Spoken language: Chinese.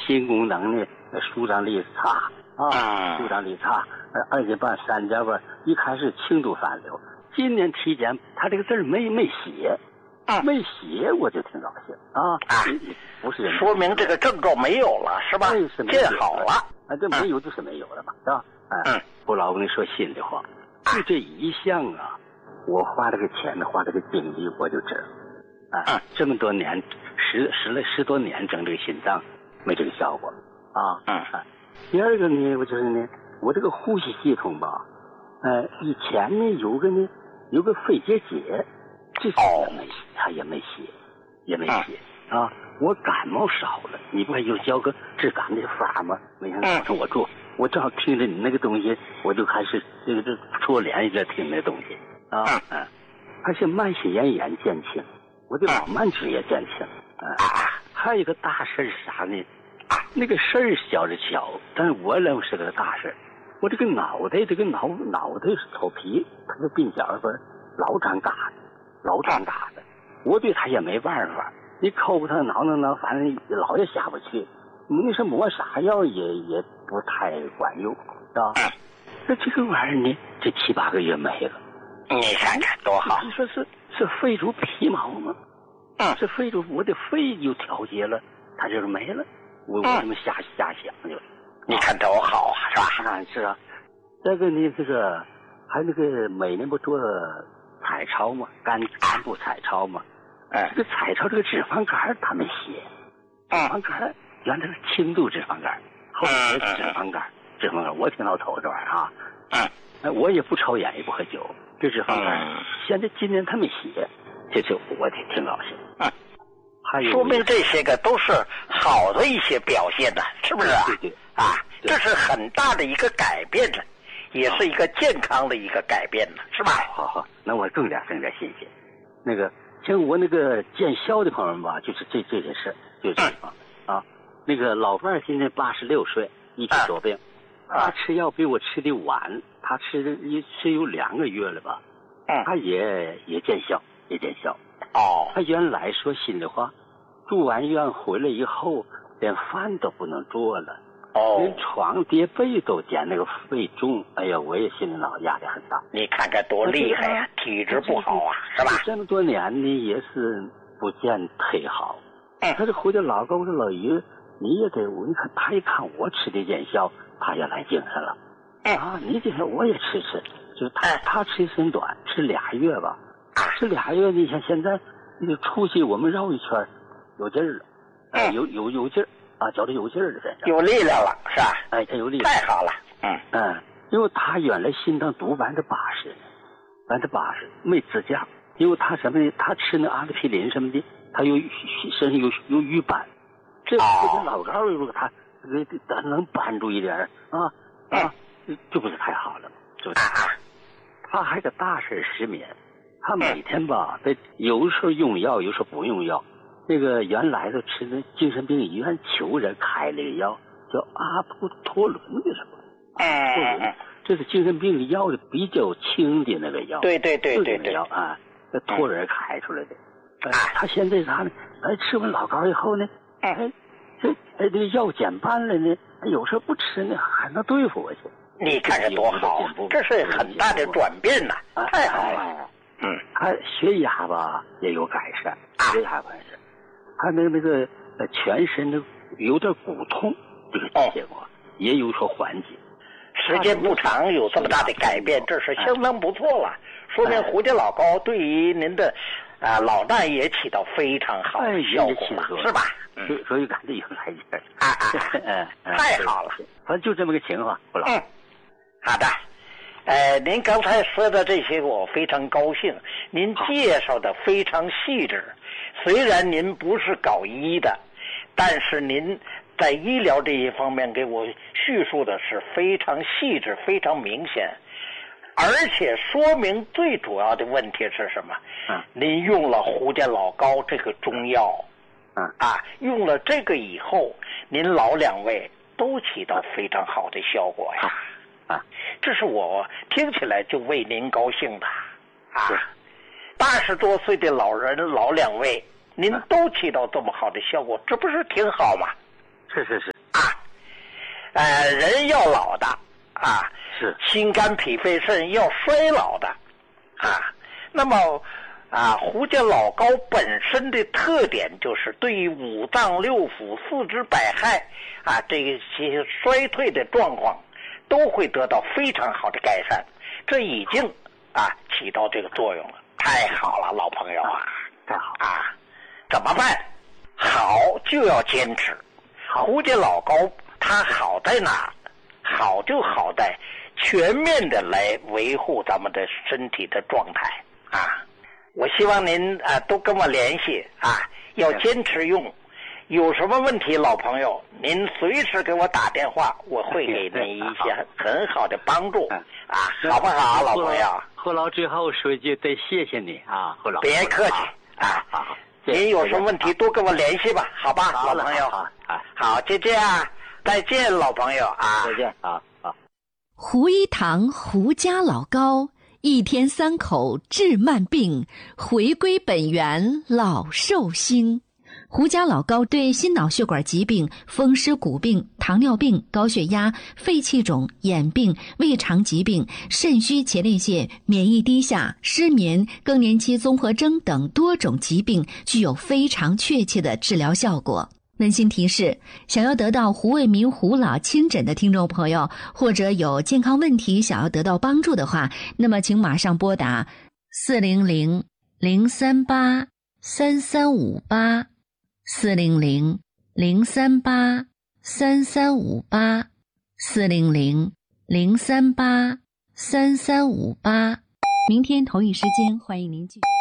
新功能呢，舒张力差啊，舒张力差，2节半、3节半，一开始轻度反流。今年体检，他这个字没写，没写，我就挺高兴啊。不是， 说明这个症状没有了，是吧？见好了啊，这没有就是没有了嘛，是吧？我老跟你说心里话，就这一项啊，我花这个钱呢，花这个精力，我就知道，这么多年十多年整这个心脏没这个效果啊。第二个呢，我就是呢，我这个呼吸系统吧，以前呢有个肺结节，这是他也没写啊。我感冒少了，你不还有教个治感的法吗？每天早上我做，我正好听着你那个东西，我就开始这戳连一个听那东西啊。而且慢性咽炎减轻，我的老慢支也减轻。还有一个大事是啥呢？那个事儿小是小，但是我认为是个大事。我这个脑袋头皮，它的鬓角吧老长疙瘩，我对它也没办法。你抠它挠，反正老也下不去。你说抹啥药也不太管用，是吧？那这个玩意儿呢，这7、8个月没了。 你看看多好！ 你说是肺主皮毛吗？是肺主我的肺就调节了，它就是没了。我这么瞎想就， 你看多好啊，是吧？ 是啊。这个呢，这个还那个每年不做彩超嘛，肝部彩超嘛。这个彩超这个脂肪肝他们写，脂肪肝原来是轻度脂肪肝，后来是脂肪肝，我挺老头这玩意儿啊。我也不抽烟也不喝酒，这脂肪肝现在今年他们写，这就我挺高兴。还有说明这些个都是好的一些表现的，是不是啊？ 对。 这是很大的一个改变了，也是一个健康的一个改变了，是吧？ 好，那我更加新鲜。那个像我那个见效的朋友们吧，就是这些事，就是这地方啊。那个老伴儿现在86岁，一体多病，他吃药比我吃的晚，他吃有2个月了吧？他也见效。他原来说心里话，住完院回来以后，连饭都不能做了。连床叠被都减那个肺重，哎呀，我也心里压力很大。 你看看多厉害呀，体质不好啊，是吧？ 这么多年呢，也是不见忒好。他这回来老跟我说，老于，你也得我，你看他一看我吃的见效，他也来精神了。你这些我也吃，就是他吃时间短，吃2月吧，吃2月，你像现在那个出去我们绕一圈，有劲儿了，有劲儿。觉得有劲儿了， 有力量了，是吧？ 他有力量， 太好了。 因为他原来心脏毒80%没自驾，因为他什么呢？他吃那阿司匹林什么的，他身上有瘀斑，这老高如果他能帮助一点就不是太好了，是不是？他还个大事失眠，他每天吧，有时候用药，有时候不用药。这个原来的吃那精神病医院求人开了个药，叫阿普托伦的什么？这是精神病的药的比较轻的那个药。对药啊，这托人开出来的。他现在啥呢？吃完老高以后呢，这个药减半了呢，有时候不吃呢，还能对付我去。 你看看多好，这是很大的转变呐，太好了。 他血压吧也有改善，血压改善。他那个全身的有点骨痛，这个结果也有所缓解。 时间不长，有这么大的改变，这是相当不错了。说明胡家老高对于您的老伴也起到非常好的效果了，是吧？ 所以感觉有来劲儿。 太好了。 反正就这么个情况，不老。 好的。您刚才说的这些我非常高兴，您介绍的非常细致。虽然您不是搞医的，但是您在医疗这一方面给我叙述的是非常细致，非常明显，而且说明最主要的问题是什么？您用了胡家老高这个中药，用了这个以后，您老2位都起到非常好的效果呀。这是我听起来就为您高兴的80多岁的老人，老2位，您都起到这么好的效果，这不是挺好吗？ 是。 人要老的啊， 是心肝脾肺肾要衰老的啊。那么胡家老高本身的特点就是对于五脏六腑、四肢百骸这些衰退的状况都会得到非常好的改善，这已经起到这个作用了。太好了，老朋友太好怎么办？好就要坚持。胡家老高他好在哪？好就好在全面的来维护咱们的身体的状态我希望您都跟我联系要坚持用。有什么问题，老朋友您随时给我打电话，我会给您一些很好的帮助好不好，老朋友？ 胡老最后说一句，得谢谢你胡老。 别客气好， 您有什么问题多跟我联系吧，好吧，老朋友。好，就这样，再见，老朋友再见好。 胡一堂胡家老高，一天3口治慢病，回归本源老寿星。胡家老高对心脑血管疾病、风湿骨病、糖尿病、高血压、肺气肿、眼病、胃肠疾病、肾虚前列腺、免疫低下、失眠、更年期综合征等多种疾病具有非常确切的治疗效果。温馨提示，想要得到胡卫民胡老亲诊的听众朋友，或者有健康问题想要得到帮助的话，那么请马上拨打400-038-3358 400-038-3358 400-038-3358。明天同一时间，欢迎您继续。